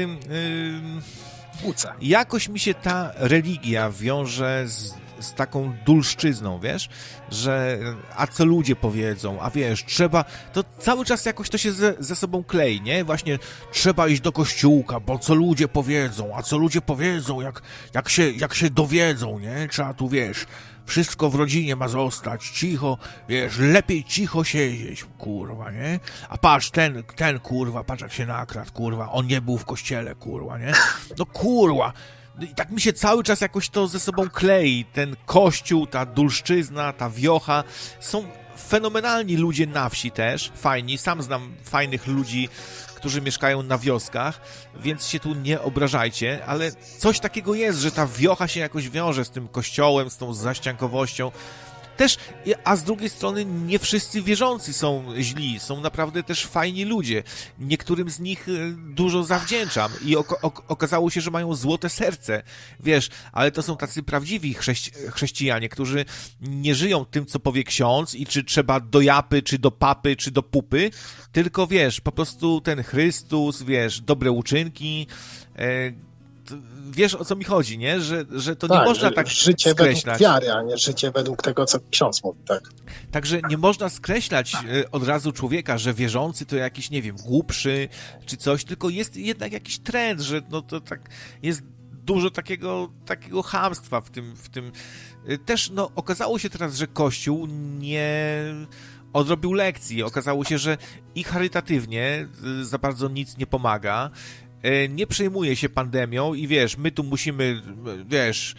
Yy, jakoś mi się ta religia wiąże z, z taką dulszczyzną, wiesz? Że a co ludzie powiedzą, a wiesz, trzeba... To cały czas jakoś to się ze, ze sobą klei, nie? Właśnie trzeba iść do kościółka, bo co ludzie powiedzą, a co ludzie powiedzą, jak, jak, się, jak się dowiedzą, nie? Trzeba tu, wiesz... Wszystko w rodzinie ma zostać, cicho, wiesz, lepiej cicho siedzieć, kurwa, nie? A patrz, ten, ten, kurwa, patrz jak się nakradł, kurwa, on nie był w kościele, kurwa, nie? No kurwa, i tak mi się cały czas jakoś to ze sobą klei, ten kościół, ta dulszczyzna, ta wiocha, są fenomenalni ludzie na wsi też, fajni, sam znam fajnych ludzi, którzy mieszkają na wioskach, więc się tu nie obrażajcie, ale coś takiego jest, że ta wiocha się jakoś wiąże z tym kościołem, z tą zaściankowością. Też, a z drugiej strony nie wszyscy wierzący są źli, są naprawdę też fajni ludzie. Niektórym z nich dużo zawdzięczam i ok- ok- okazało się, że mają złote serce, wiesz, ale to są tacy prawdziwi chrześci- chrześcijanie, którzy nie żyją tym, co powie ksiądz i czy trzeba do japy, czy do papy, czy do pupy, tylko wiesz, po prostu ten Chrystus, wiesz, dobre uczynki, e- wiesz, o co mi chodzi, nie? Że, że to tak, nie można tak życie skreślać. Według wiary, a nie życie według tego, co ksiądz mówi, tak. Także nie można skreślać od razu człowieka, że wierzący to jakiś, nie wiem, głupszy czy coś, tylko jest jednak jakiś trend, że no to tak jest dużo takiego, takiego chamstwa w tym, w tym. Też, no, okazało się teraz, że Kościół nie odrobił lekcji. Okazało się, że i charytatywnie za bardzo nic nie pomaga, nie przejmuje się pandemią i wiesz, my tu musimy, wiesz,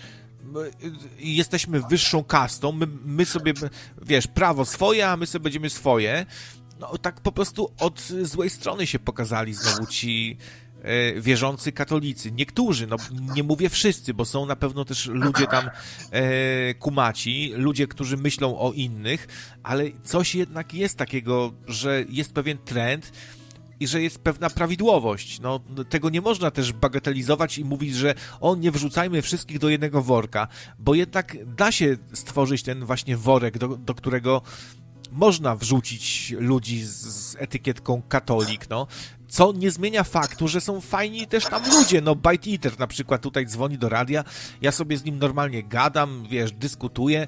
jesteśmy wyższą kastą, my, my sobie, wiesz, prawo swoje, a my sobie będziemy swoje. No tak po prostu od złej strony się pokazali znowu ci e, wierzący katolicy. Niektórzy, no nie mówię wszyscy, bo są na pewno też ludzie tam e, kumaci, ludzie, którzy myślą o innych, ale coś jednak jest takiego, że jest pewien trend, i że jest pewna prawidłowość. No, tego nie można też bagatelizować i mówić, że o, nie wrzucajmy wszystkich do jednego worka, bo jednak da się stworzyć ten właśnie worek, do, do którego można wrzucić ludzi z, z etykietką katolik, no. Co nie zmienia faktu, że są fajni też tam ludzie, no Bite Eater na przykład tutaj dzwoni do radia, ja sobie z nim normalnie gadam, wiesz, dyskutuję,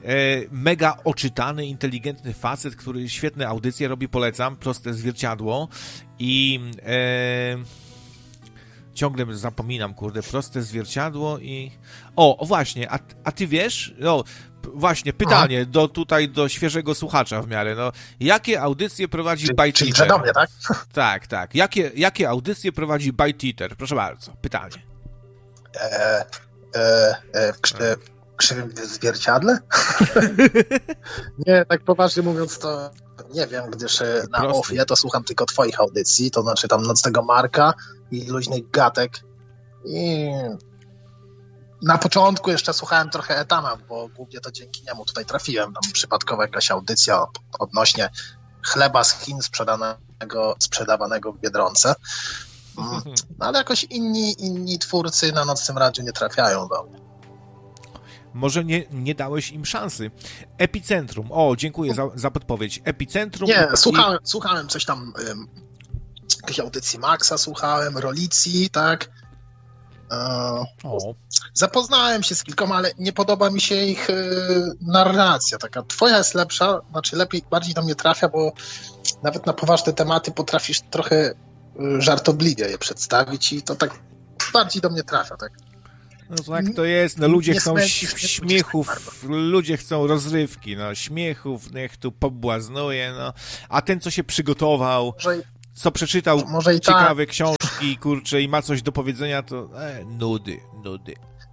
mega oczytany, inteligentny facet, który świetne audycje robi, polecam, Proste Zwierciadło i e, ciągle zapominam, kurde, Proste Zwierciadło i o, o właśnie, a, a ty wiesz, no właśnie, pytanie do tutaj do świeżego słuchacza w miarę, no, jakie audycje prowadzi Bite Eater? Czyli do mnie, tak? Tak, tak, jakie, jakie audycje prowadzi Bite Eater? Proszę bardzo, pytanie. E, e, e, w, e, krzywym zwierciadle? Nie, tak poważnie mówiąc to nie wiem, gdyż na Prosty. Ofie to słucham tylko twoich audycji, to znaczy tam Nocnego Marka i luźnych gatek i na początku jeszcze słuchałem trochę Etama, bo głównie to dzięki niemu tutaj trafiłem, tam przypadkowo jakaś audycja odnośnie chleba z Chin sprzedanego, sprzedawanego w Biedronce. No, ale jakoś inni, inni twórcy na Nocnym Radiu nie trafiają do mnie. Może nie, nie dałeś im szansy. Epicentrum. O, dziękuję za, za podpowiedź. Epicentrum. Nie, i... słuchałem, słuchałem coś tam, um, jakiejś audycji Maxa słuchałem, Rolicji, tak? O. Zapoznałem się z kilkoma, ale nie podoba mi się ich narracja. Taka twoja jest lepsza, znaczy lepiej, bardziej do mnie trafia, bo nawet na poważne tematy potrafisz trochę żartobliwie je przedstawić i to tak bardziej do mnie trafia, tak? No tak to jest, no ludzie nie chcą smęcisz, ś- nie śmiechów, ludzie chcą rozrywki, no śmiechów, niech tu pobłaznuje, no, a ten, co się przygotował, Może, co przeczytał może i ciekawe tak. książki, kurczę, i ma coś do powiedzenia, to e, nudy, nudy.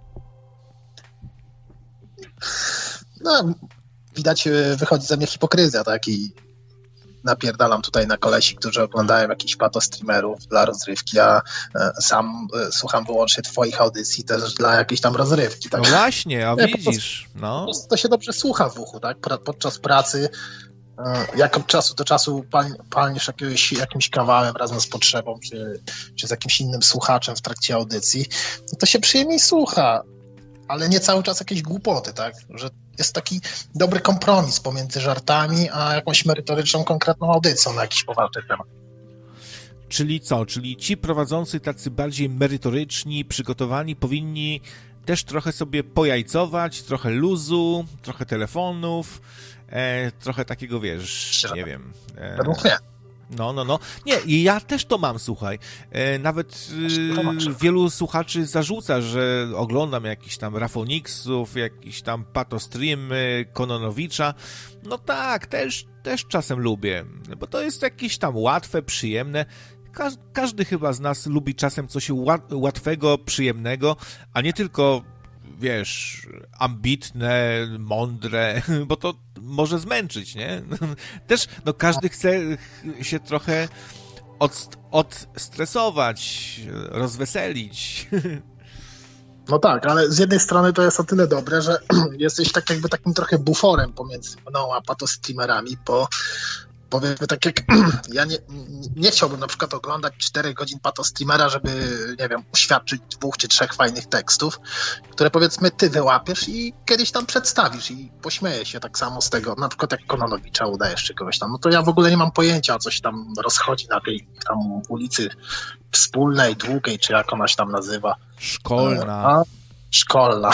No, widać, wychodzi ze mnie hipokryzja, tak? I napierdalam tutaj na kolesi, którzy oglądają jakichś pato-streamerów dla rozrywki, a e, sam e, słucham wyłącznie twoich audycji też dla jakiejś tam rozrywki, tak? No właśnie, a Nie, po widzisz, Po no. prostu to się dobrze słucha w uchu, tak? Pra- podczas pracy, e, jak od czasu do czasu pal- palniesz jakiegoś, jakimś kawałem razem z potrzebą, czy, czy z jakimś innym słuchaczem w trakcie audycji, no to się przyjemniej słucha, ale nie cały czas jakieś głupoty, tak? Że jest taki dobry kompromis pomiędzy żartami, a jakąś merytoryczną, konkretną audycją na jakiś poważny temat. Czyli co? Czyli ci prowadzący tacy bardziej merytoryczni, przygotowani powinni też trochę sobie pojajcować, trochę luzu, trochę telefonów, e, trochę takiego, wiesz, nie wiem. E, Według mnie. No, no, no. Nie, i ja też to mam, słuchaj. E, nawet e, wielu słuchaczy zarzuca, że oglądam jakiś tam Rafoniksów, jakiś tam patostreamy Kononowicza. No tak, też, też czasem lubię, bo to jest jakieś tam łatwe, przyjemne. Każ, każdy chyba z nas lubi czasem coś łat, łatwego, przyjemnego, a nie tylko, wiesz, ambitne, mądre, bo to może zmęczyć, nie? Też, no każdy chce się trochę od, odstresować, rozweselić. No tak, ale z jednej strony to jest o tyle dobre, że jesteś tak jakby takim trochę buforem pomiędzy mną a patostreamerami, bo powiedzmy tak jak ja nie, nie chciałbym na przykład oglądać czterech godzin patostreamera, żeby, nie wiem, uświadczyć dwóch czy trzech fajnych tekstów, które powiedzmy ty wyłapiesz i kiedyś tam przedstawisz i pośmieję się tak samo z tego, na przykład jak Kononowicza udajesz czy kogoś tam, no to ja w ogóle nie mam pojęcia, co się tam rozchodzi na tej tam ulicy Wspólnej, Długiej, czy jak ona się tam nazywa. Szkolna. A, szkolna.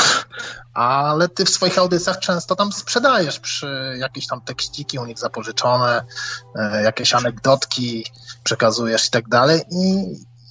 Ale ty w swoich audycjach często tam sprzedajesz przy jakieś tam tekściki u nich zapożyczone, jakieś anegdotki przekazujesz i tak dalej. I,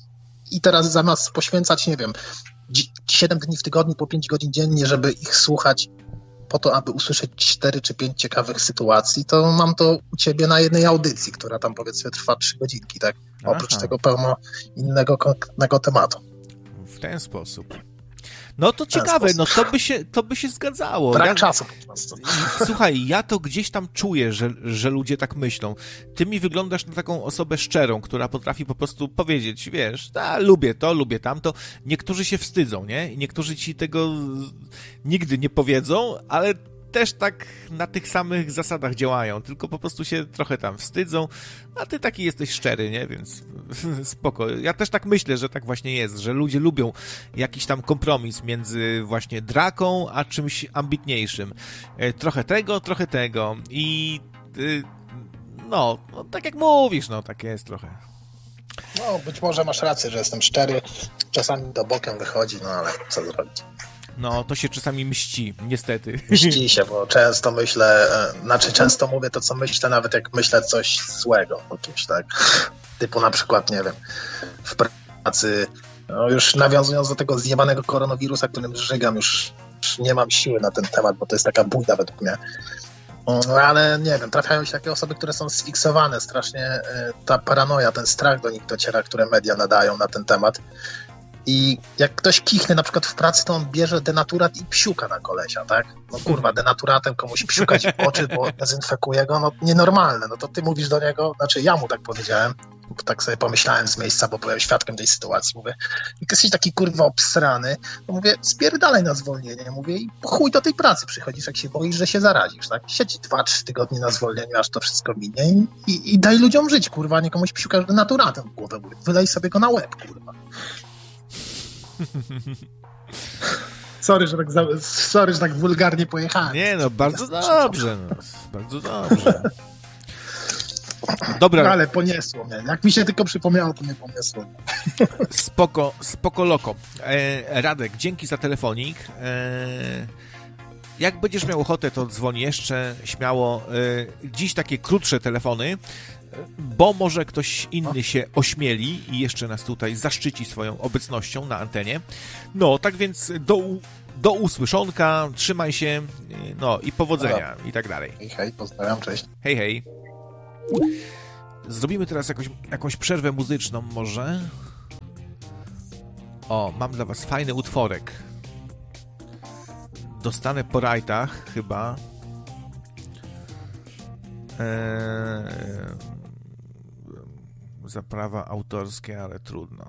i teraz zamiast poświęcać, nie wiem, siedem dni w tygodniu po pięć godzin dziennie, żeby ich słuchać po to, aby usłyszeć cztery czy pięć ciekawych sytuacji, to mam to u ciebie na jednej audycji, która tam powiedzmy trwa trzy godzinki, tak? Oprócz Aha. tego pełno innego konkretnego tematu. W ten sposób. No to ciekawe, no to by się, to by się zgadzało. Brak Ja- czasu po prostu. Słuchaj, ja to gdzieś tam czuję, że, że ludzie tak myślą. Ty mi wyglądasz na taką osobę szczerą, która potrafi po prostu powiedzieć, wiesz, a, lubię to, lubię tamto. Niektórzy się wstydzą, nie? I niektórzy ci tego nigdy nie powiedzą, ale też tak na tych samych zasadach działają, tylko po prostu się trochę tam wstydzą, a ty taki jesteś szczery, nie? Więc spoko. Ja też tak myślę, że tak właśnie jest, że ludzie lubią jakiś tam kompromis między właśnie draką, a czymś ambitniejszym. E, Trochę tego, trochę tego i y, no, no, tak jak mówisz, no, tak jest trochę. No, być może masz rację, że jestem szczery, czasami do bokiem wychodzi, no ale co zrobić? No, to się czasami mści, niestety. Mści się, bo często myślę, e, znaczy często mówię to, co myślę, nawet jak myślę coś złego o kimś, tak? Typu na przykład, nie wiem, w pracy, no już nawiązując do tego zjebanego koronawirusa, którym żygam, już, już nie mam siły na ten temat, bo to jest taka bójda według mnie. No, ale nie wiem, trafiają się takie osoby, które są sfiksowane strasznie, e, ta paranoja, ten strach do nich dociera, które media nadają na ten temat. I jak ktoś kichnie na przykład w pracy, to on bierze denaturat i psiuka na kolesia, tak? No kurwa, denaturatem komuś psiukać w oczy, bo dezynfekuje go, no nienormalne. No to ty mówisz do niego, znaczy ja mu tak powiedziałem, bo tak sobie pomyślałem z miejsca, bo byłem świadkiem tej sytuacji. Mówię, jak jesteś taki kurwa obsrany, to mówię, spierdalaj na zwolnienie. Mówię, i po chuj do tej pracy przychodzisz, jak się boisz, że się zarazisz, tak? Siedź dwa, trzy tygodnie na zwolnieniu, aż to wszystko minie i, i, i daj ludziom żyć, kurwa, a nie komuś psiukasz denaturatem w głowę. Mówię, wylej sobie go na łeb, kurwa. Sorry, że tak, za, sorry, że tak wulgarnie pojechałem. Nie no, bardzo dobrze, no, bardzo dobrze. Dobra. No ale poniesło mnie. Jak mi się tylko przypomniało, to mnie poniesło. Spoko, spoko loko. E, Radek, dzięki za telefonik. E, jak będziesz miał ochotę, to dzwoń jeszcze śmiało. E, dziś takie krótsze telefony, bo może ktoś inny się ośmieli i jeszcze nas tutaj zaszczyci swoją obecnością na antenie. No, tak więc do, do usłyszonka, trzymaj się, no i powodzenia i tak dalej. Hej, hej, pozdrawiam, cześć. Hej, hej. Zrobimy teraz jakąś, jakąś przerwę muzyczną może. O, mam dla was fajny utworek. Dostanę po rajtach chyba. Eee, za prawa autorskie, ale trudno.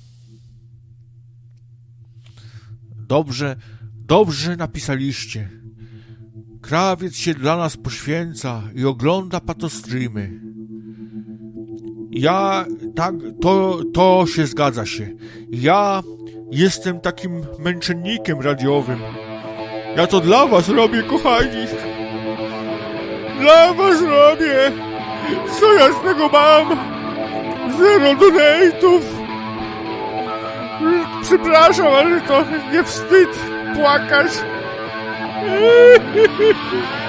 Dobrze, dobrze napisaliście. Krawiec się dla nas poświęca i ogląda patostreamy. Ja, tak, to, to się zgadza się. Ja jestem takim męczennikiem radiowym. Ja to dla was robię, kochani. Dla was robię. Co ja z tego mam? Zero donate'ów. Przepraszam, ale to nie wstyd płakać.